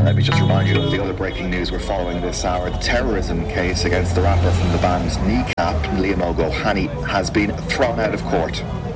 Let me just remind you of the other breaking news we're following this hour. The terrorism case against the rapper from the band Kneecap, Liam O'Gohany, has been thrown out of court.